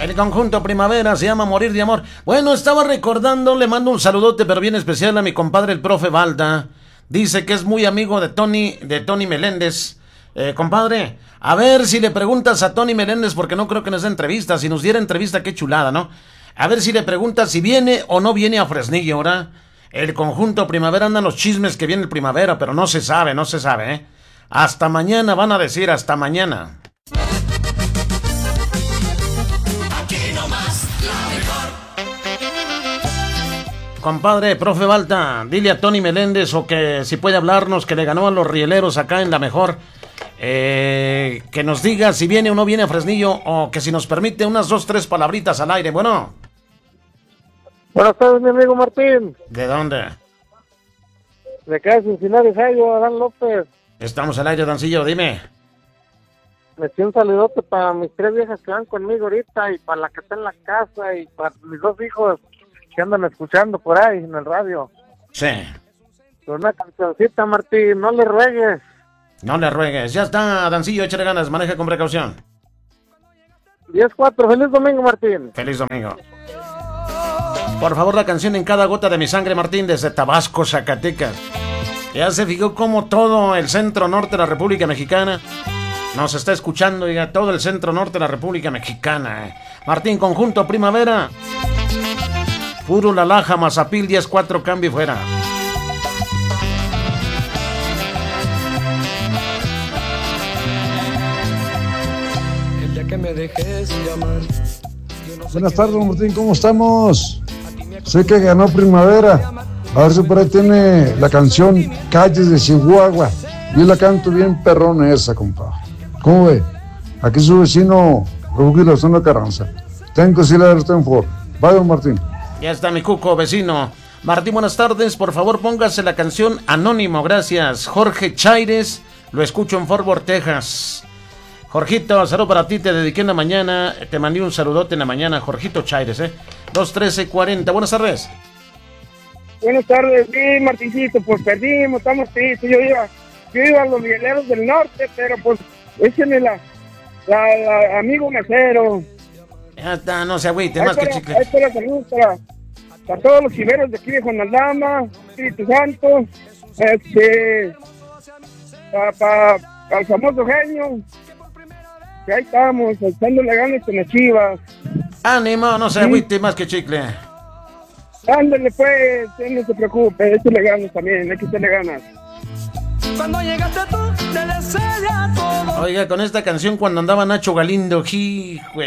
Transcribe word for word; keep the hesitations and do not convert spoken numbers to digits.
El conjunto Primavera se llama Morir de Amor. Bueno, estaba recordando, le mando un saludote pero bien especial a mi compadre el profe Balda. Dice que es muy amigo de Tony, de Tony Meléndez. Eh, compadre, a ver si le preguntas a Tony Meléndez, porque no creo que nos dé entrevista. Si nos diera entrevista, qué chulada, ¿no? A ver si le preguntas si viene o no viene a Fresnillo, ¿verdad? El conjunto Primavera, andan los chismes que viene el Primavera, pero no se sabe, no se sabe, ¿eh? Hasta mañana van a decir, hasta mañana. Aquí nomás, la mejor. Compadre, profe Balta, dile a Tony Meléndez o que si puede hablarnos, que le ganó a los rieleros acá en la mejor. Eh, que nos diga si viene o no viene a Fresnillo, o que si nos permite unas dos, tres palabritas al aire. Bueno. Buenas tardes, mi amigo Martín. ¿De dónde? De acá de Cincinnati, Ohio, Adán López. Estamos al aire, Dancillo, dime. Me eché un saludote para mis tres viejas que van conmigo ahorita, y para la que está en la casa, y para mis dos hijos que andan escuchando por ahí en el radio. Sí. Con una cancioncita, Martín, no le ruegues. No le ruegues. Ya está, Dancillo, échale ganas, maneja con precaución. diez cuatro, feliz domingo, Martín. Feliz domingo. Por favor, la canción En cada gota de mi sangre, Martín, desde Tabasco, Zacatecas. Ya se fijó cómo todo el centro norte de la República Mexicana nos está escuchando, ya todo el centro norte de la República Mexicana. Eh. Martín, conjunto Primavera. Puro La Laja, Mazapil, diez cuatro, cambio fuera. El día que me dejes llamar. Buenas tardes, Martín, ¿cómo estamos? Sé que ganó Primavera. A ver si por ahí tiene la canción Calles de Chihuahua. Yo la canto bien perrona esa, compa. ¿Cómo ve? Aquí su vecino, Rubí la zona Carranza. Tengo que decirle a Stenford. Vaya, Martín. Ya está mi cuco, vecino. Martín, buenas tardes. Por favor, póngase la canción Anónimo, gracias. Jorge Chaires, lo escucho en Fort Worth, Texas. Jorgito, saludo para ti, te dediqué en la mañana. Te mandé un saludote en la mañana, Jorgito Chaires, ¿eh? dos trece cuarenta. Buenas tardes. Buenas tardes, sí, Martincito, pues perdimos, estamos tristes. Yo iba, yo iba a los rieleros del norte, pero pues, échenme la, la, la amigo mesero. Ya está, no se agüite, Ahí más que para- chicle. ahí para salud para, para todos los chiveros de aquí de Juan Aldama, Espíritu Santo, este, para, para, para el famoso genio, que ahí estamos, echándole ganas con las chivas. Ánimo, no se Sí. agüite, más que chicle. Ándale pues, no se preocupe, échale ganas también, hay que echarle ganas. Cuando llegaste tú, te deseé todo. Oiga, con esta canción cuando andaba Nacho Galindo, hijo